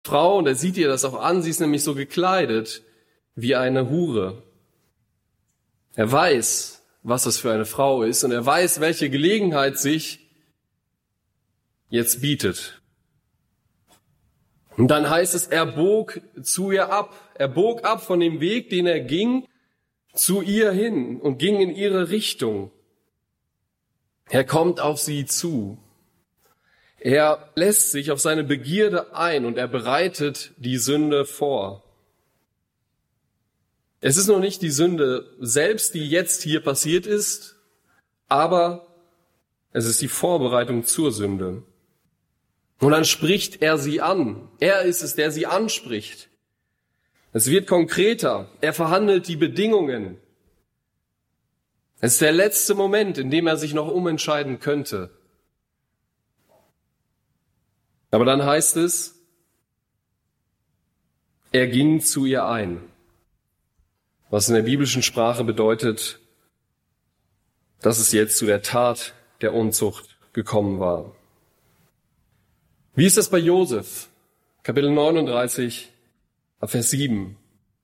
Frau, und er sieht ihr das auch an, sie ist nämlich so gekleidet wie eine Hure. Er weiß, was das für eine Frau ist, und er weiß, welche Gelegenheit sich jetzt bietet. Und dann heißt es, er bog zu ihr ab. Er bog ab von dem Weg, den er ging, zu ihr hin und ging in ihre Richtung. Er kommt auf sie zu. Er lässt sich auf seine Begierde ein und er bereitet die Sünde vor. Es ist noch nicht die Sünde selbst, die jetzt hier passiert ist, aber es ist die Vorbereitung zur Sünde. Und dann spricht er sie an. Er ist es, der sie anspricht. Es wird konkreter. Er verhandelt die Bedingungen. Es ist der letzte Moment, in dem er sich noch umentscheiden könnte. Aber dann heißt es, er ging zu ihr ein. Was in der biblischen Sprache bedeutet, dass es jetzt zu der Tat der Unzucht gekommen war. Wie ist das bei Josef? Kapitel 39, Vers 7.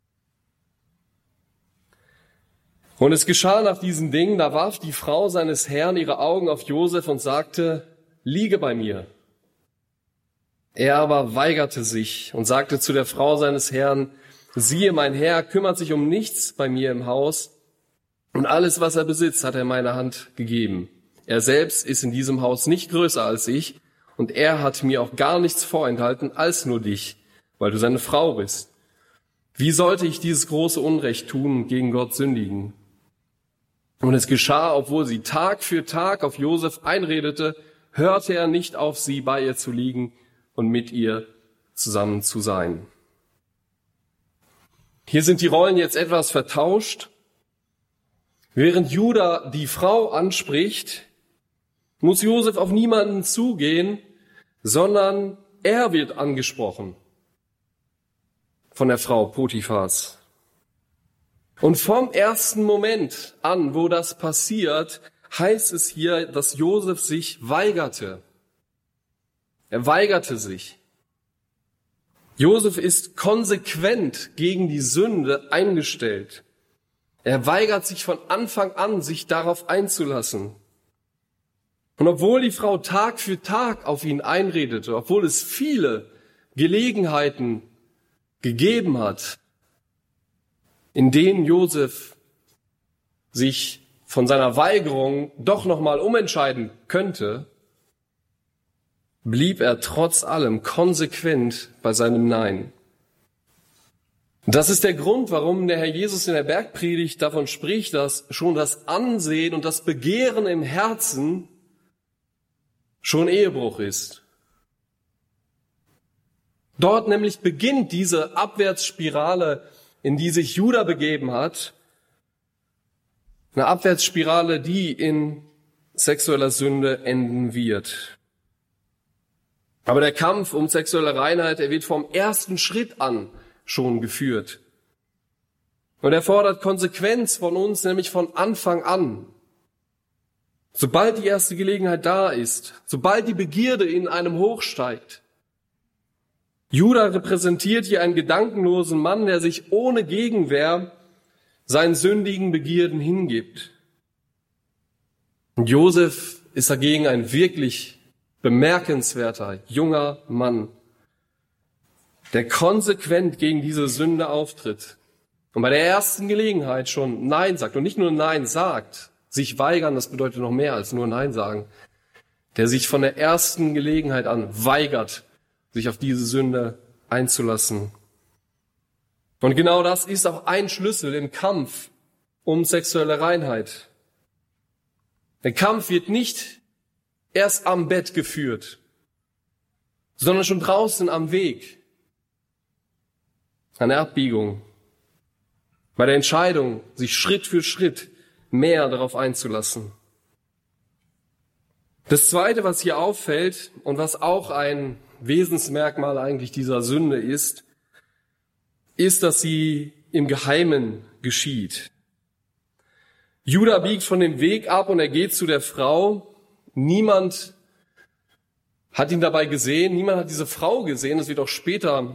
Und es geschah nach diesen Dingen, da warf die Frau seines Herrn ihre Augen auf Josef und sagte, liege bei mir. Er aber weigerte sich und sagte zu der Frau seines Herrn, siehe, mein Herr kümmert sich um nichts bei mir im Haus, und alles, was er besitzt, hat er in meine Hand gegeben. Er selbst ist in diesem Haus nicht größer als ich, und er hat mir auch gar nichts vorenthalten als nur dich, weil du seine Frau bist. Wie sollte ich dieses große Unrecht tun und gegen Gott sündigen? Und es geschah, obwohl sie Tag für Tag auf Josef einredete, hörte er nicht auf, sie bei ihr zu liegen und mit ihr zusammen zu sein. Hier sind die Rollen jetzt etwas vertauscht. Während Judah die Frau anspricht, muss Josef auf niemanden zugehen, sondern er wird angesprochen von der Frau Potiphars. Und vom ersten Moment an, wo das passiert, heißt es hier, dass Josef sich weigerte. Er weigerte sich. Josef ist konsequent gegen die Sünde eingestellt. Er weigert sich von Anfang an, sich darauf einzulassen. Und obwohl die Frau Tag für Tag auf ihn einredete, obwohl es viele Gelegenheiten gegeben hat, in denen Josef sich von seiner Weigerung doch nochmal umentscheiden könnte, blieb er trotz allem konsequent bei seinem Nein. Und das ist der Grund, warum der Herr Jesus in der Bergpredigt davon spricht, dass schon das Ansehen und das Begehren im Herzen schon Ehebruch ist. Dort nämlich beginnt diese Abwärtsspirale, in die sich Judah begeben hat. Eine Abwärtsspirale, die in sexueller Sünde enden wird. Aber der Kampf um sexuelle Reinheit, er wird vom ersten Schritt an schon geführt. Und er fordert Konsequenz von uns, nämlich von Anfang an. Sobald die erste Gelegenheit da ist, sobald die Begierde in einem hochsteigt. Judah repräsentiert hier einen gedankenlosen Mann, der sich ohne Gegenwehr seinen sündigen Begierden hingibt. Und Josef ist dagegen ein wirklich bemerkenswerter junger Mann, der konsequent gegen diese Sünde auftritt und bei der ersten Gelegenheit schon Nein sagt und nicht nur Nein sagt, sich weigern, das bedeutet noch mehr als nur Nein sagen, der sich von der ersten Gelegenheit an weigert, sich auf diese Sünde einzulassen. Und genau das ist auch ein Schlüssel im Kampf um sexuelle Reinheit. Der Kampf wird nicht erst am Bett geführt, sondern schon draußen am Weg, an der Abbiegung, bei der Entscheidung, sich Schritt für Schritt mehr darauf einzulassen. Das Zweite, was hier auffällt und was auch ein Wesensmerkmal eigentlich dieser Sünde ist, dass sie im Geheimen geschieht. Judah biegt von dem Weg ab und er geht zu der Frau. Niemand hat ihn dabei gesehen. Niemand hat diese Frau gesehen. Das wird auch später